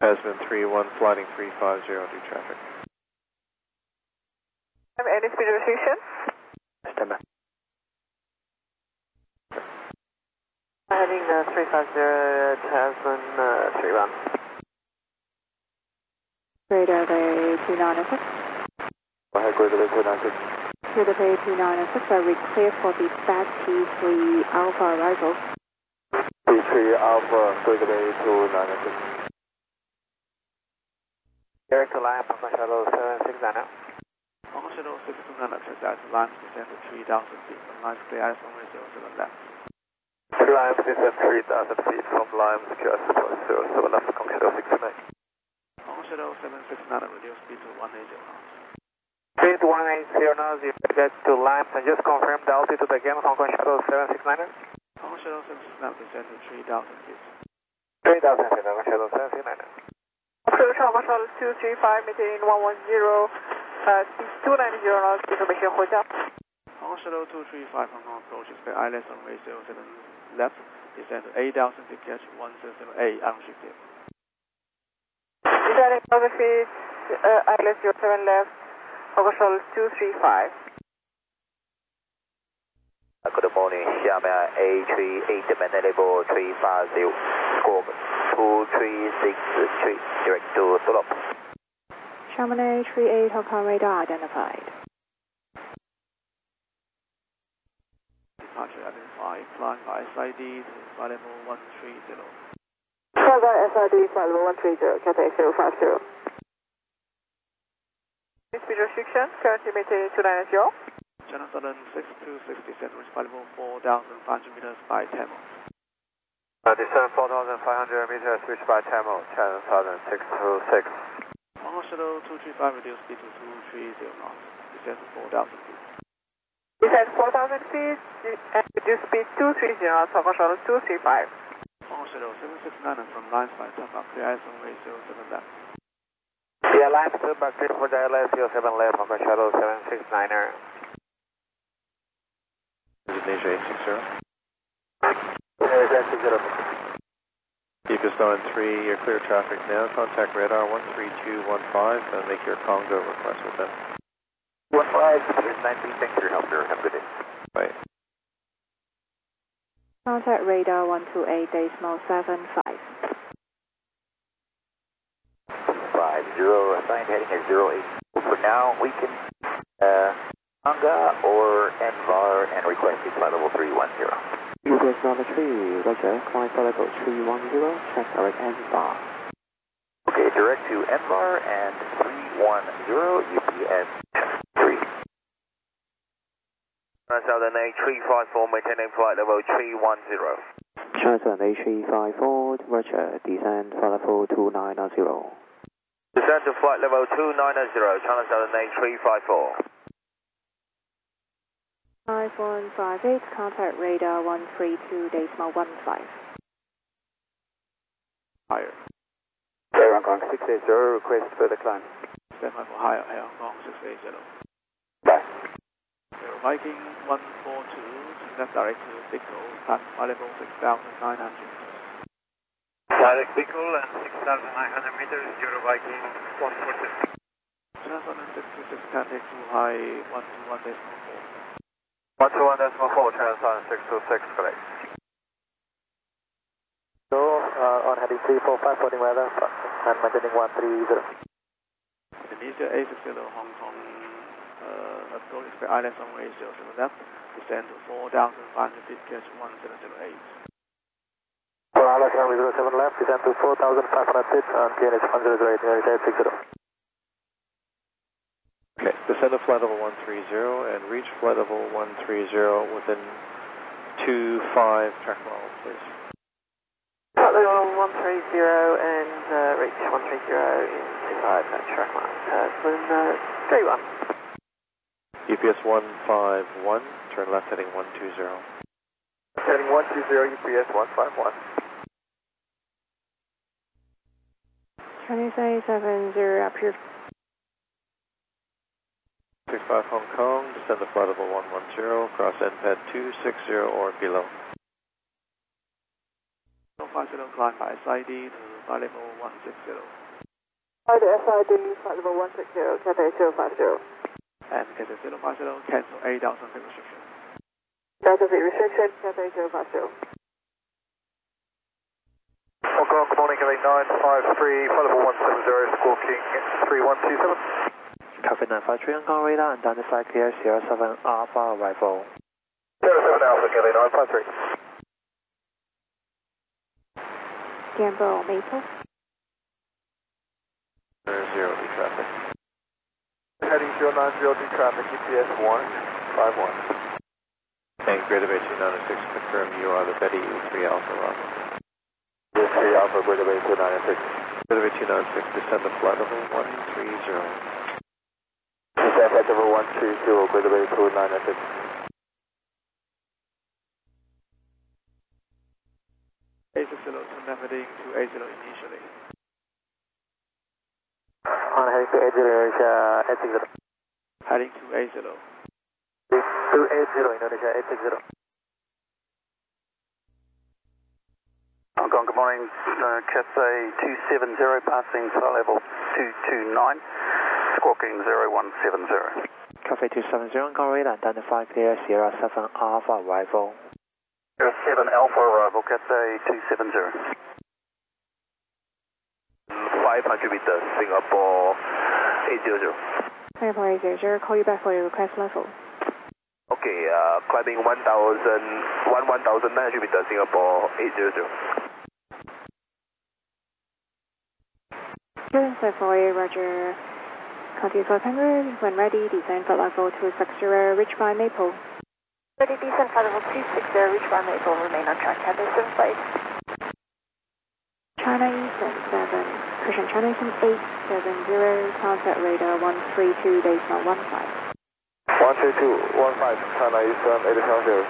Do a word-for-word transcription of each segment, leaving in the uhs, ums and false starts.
Tasman three one, flighting three five zero, due traffic. Any speed restriction? Stand by. Heading uh, three five zero, Tasman uh, three one. Radar Bay two nine six. Go ahead, Radar Bay two nine six. Radar Bay two nine six, I read clear for the back T three Alpha arrival. T three Alpha, Radar Bay two nine six. Direct to line, Papa Shuttle seven six nine. Papa Shuttle six two nine, access to line, descend to three thousand feet, from line clear, Alice runway zero seven left. Three lines, descend three thousand feet from line, secure zero seven left, Papa Shuttle six two nine. Papa Shuttle seven six nine, reduce speed to one eighty knots. Speed one eighty knots, you get to line, and just confirm the altitude again, Hong Kong Shuttle seven six nine. Hong Kong Shuttle seven six nine, descend to three thousand feet. three thousand feet, Hong Kong Shuttle seven six nine. Approach Hong Kong Shuttle two three five, maintain one one zero, uh, speed two ninety knots, information hotel. Hong Kong Shuttle two three five, Hong Kong approach, expect I L S runway zero seven left, descend to eight thousand feet, catch one zero zero eight, unrestricted. Descending one thousand feet, uh, I L S zero seven left, Hong Kong Shuttle two three five. Good morning, Xiamen A three eight, maintain level three five zero, squawk two three six three, direct to Tulop. Xiamen A three eight, Hong Kong radar identified. Departure identified, flying by S I D to flight level one three zero. Further S I D flight level one three zero, Cathay zero five zero. Speed restriction, currently maintaining two nine zero. Channel Southern six two six, descend reach flight level four thousand five hundred meters by Tamil. Uh, descend four thousand five hundred meters, reach by Tamil, Channel Southern six two six. Hong Kong Shuttle two three five, reduce speed to two three zero knots, descend to four thousand feet. Descend four thousand feet, and reduce speed two three zero knots, Hong Kong Shuttle two three five. Hong Kong Shuttle seven six nine, from line flight, top up, clear ice runway zero seven left. The line still back clear for the I L S zero seven left, Hong Kong Shuttle seven six nine er. Indonesia eight six zero. eight six zero. Ecostar on three, you're clear traffic now. Contact radar one three two one five and make your Congo request with them. one five, nineteen, thanks for your help, sir. Have a good day. Bye. Contact radar one two eight, decimal seven five. five zero, assigned heading at zero eight. For now, we can uh, Anga or N V A R and request flight level three one zero. U P S number three, Roger, flight level three one zero, check direct N V A R. Okay, direct to N V A R and three one zero, U P S three. Southern A three five four, maintaining flight level three one zero. Southern A three five four, Roger, descend flight level two nine zero. Descend to flight level two nine zero, China Southern A three five four. five one five eight, contact radar one three two, decimal one five. Higher. Air Hong Kong six eight zero, request further climb. Stand by for higher, Air Hong Kong six eight zero. Bye. Air Viking one four two, left direct to Pico, past flight level six thousand nine hundred. Direct Pico and six thousand nine hundred meters, Euro Viking one four two. China Southern six two six, contact to high one two one decimal four. one two one decimal four, China Southern six two six, correct. So, uh, on heading three four five, floating weather, and maintaining one three zero. Indonesia eight six zero, Hong Kong, uh, approach, expect I L S runway zero seven left, descend to four thousand five hundred feet, catch one zero zero eight. For I L S runway zero seven left, descend to four thousand five hundred feet, and T N H one zero zero eight, eight six zero. Okay, descend to flight level one three zero and reach flight level one three zero within two five track mile, please. Flight level one three zero and uh, reach one three zero in two five uh, track line. Tasman uh, three one. U P S one five one, turn left heading one two zero. Heading one two zero, U P S one five one. Chinese A seven zero, approved. six five Hong Kong, descend to flight level one one zero, cross N P A D two six zero or below. So five zero, climb by S I D to flight level one six zero. Flight S I D, flight level one six zero, Cathay zero five zero. And Cathay zero five zero, cancel eight thousand feet restriction. Delta feet restriction, Cathay zero five zero. Hong Kong, good morning, Cathay nine five three, flight level one seven zero, squawking three one two seven. Cathay nine five three, Hong Kong radar, and down the flight clear, Sierra seven Alpha arrival. zero seven Alpha, Cathay nine five three. Gamble Maple. Zero D traffic. Heading zero nine zero D traffic, G P S one five one. And Greater Bay two nine six, confirm you are the Betty three Alpha Roger. Yes, three Alpha, Greater Bay two nine six. Greater Bay two nine six, descend to flight level one three zero. Descend flight level one three zero, Greater Bay two nine six. A six zero, turn left heading to A zero initially. On heading to A zero, Indonesia eight six zero. Heading to A zero. To A zero, Indonesia eight six zero. Hong Kong, good morning. Uh, Cathay two seven zero, passing flight level two two nine, squawking zero one seven zero. Cathay two seven zero, Hong Kong radar, and down the flight clear, Sierra seven Alpha arrival. zero seven Alpha arrival, Cathay two seven zero. five hundred meters, Singapore eight hundred. Singapore eight hundred, call you back for your request level. Okay, uh, climbing one thousand, one one thousand nine hundred meters, Singapore eight hundred. Student Savoy, Roger. Continue five hundred, when ready, descend flight level two six zero, reach by Maple. Ready, descend flight level two six zero, reach by Maple, remain on track, Cathay seven five. China Eastern seven, Christian China Eastern eight seven zero, contact radar one three two, decimal one five. one three two one five, China Eastern eight seven zero.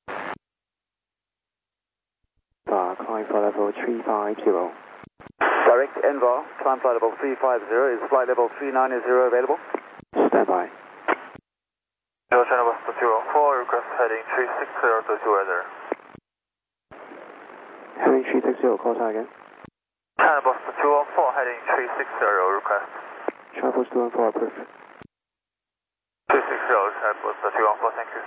Bar, climb flight level three five zero. Direct Envar, climb flight level three five zero, is flight level three nine zero available? Stand by. Zero China West zero four, request heading three six zero to two weather. Heading three six zero, call time again. China Bus two one four, heading three six zero, request. Travel two one four, approved. three six zero, China Bus two one four, thank you.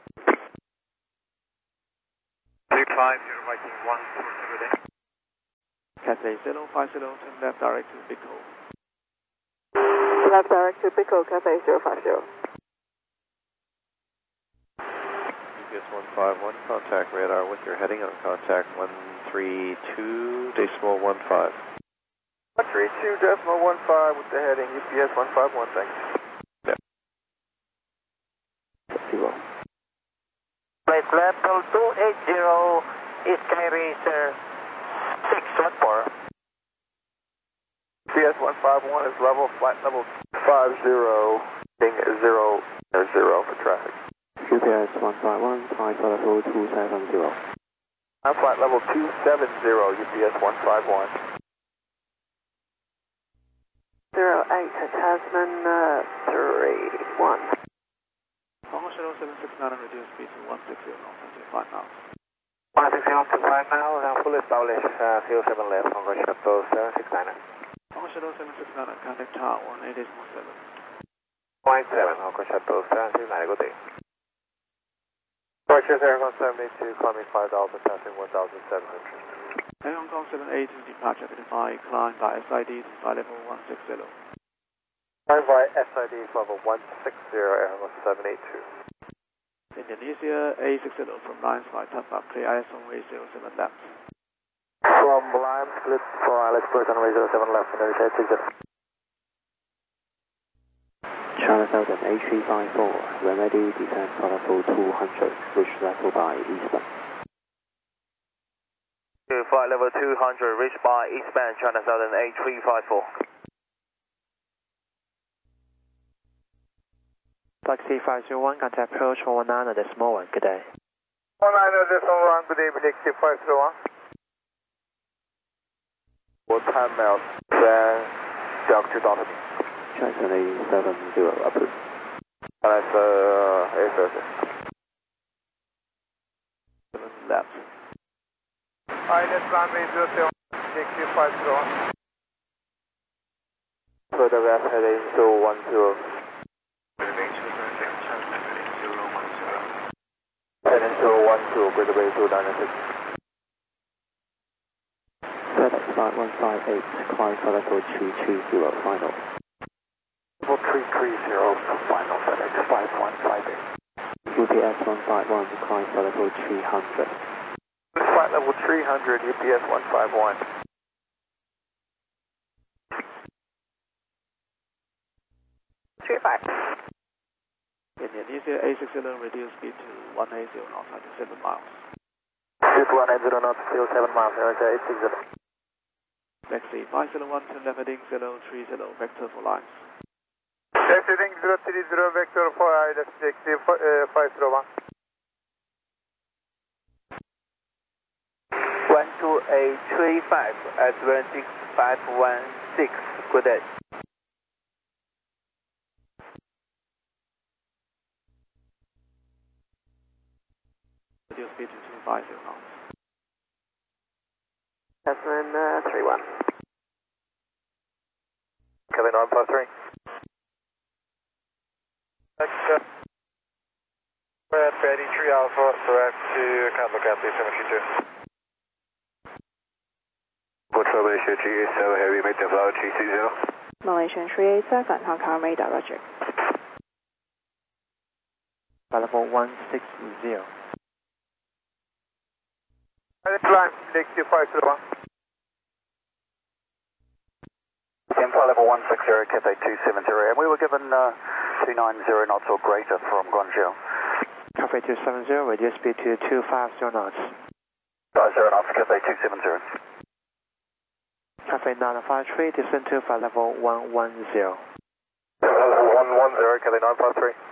three five, you're Viking one four zero day. Cathay zero five zero, turn left direct to Pico. Left direct to Pico, Cathay zero five zero. G P S one five one, contact radar with your heading on contact one three two decimal one five. one three two decimal one five with the heading U P S one five one, thanks. Yeah. Zero. Flight level two eight zero, East Canary, sir. six one four. U P S one five one is level, flight level five zero, being zero, zero for traffic. U P S one five one, climb flight level two seven zero. I'm flight level two seven zero, U P S one five one. zero eight to Tasman, uh, three one. Hong Kong Shuttle seven six nine, reduce speed to one six zero, five now. one six zero to five now, now fully established, uh, zero seven left, Hong Kong Shuttle seven six nine. Hong Kong Shuttle seven six nine, contact tower one eight eight seven. one eight seven, Hong Kong Shuttle seven six nine, good day. Departure Aircon seven eight two, climbing five thousand, passing one thousand seven hundred. And Hong Kong seven eight two, departure identify, climb by S I D to flight level one six zero. Climb by S I D level one six zero, Aircon seven eight two. Indonesia A six zero from Lions flight, top up, clear I S runway zero seven left. From Lions, split for Alex, clear runway zero seven left, Indonesia eight six zero. China Southern A three five four, when ready, descend flight level two hundred, reach level by eastbound. Flight level two hundred, reach by eastbound, China Southern A three five four. Taxi five zero one, contact approach one one nine at decimal one, good day. one nine decimal one, good day, Taxi five zero one. What time out, then Doctor Doctor. China seven zero, approved. That's uh, eight thirty. seven left. I N S runway zero seven, objective five zero one. Further west heading zero one zero. Heading zero one two, Greater Bay two nine six. FedEx five one five eight, climb for level three three zero, final. Level three three zero, final FedEx five one five eight. U P S one five one, climb for level three hundred. Flight level three hundred, U P S one five one. three five. In Indonesia A six zero, reduce speed to one eighty knots, seven miles. Speed one eighty knots, seven miles, America eight six zero. Taxi five zero one, turn left heading zero three zero, vector for lines. Taxi heading zero three zero, vector for I, that's taxi five zero one. one two eight three five at one six five one six, good day. Reduce speed to two five zero knots. Cessna uh, three one. Kelly nine five three. Next, we're at Betty three Alpha, direct to Canada Cafe Cemetery two. Good for Malaysia G eight seven, heavy, make the flight G six zero. Malaysian three eight seven, Hong Kong radar, roger. Level one six zero. Climb, taxi five zero one. Flight level one six zero, Cathay two seven zero, and we were given uh, two nine zero knots or greater from Guangzhou. Cathay two seven zero, reduce speed to two five zero knots. five zero knots, Cathay two seven zero. Cathay nine five three, descend to flight level one one zero. Level one one zero, Cathay nine five three.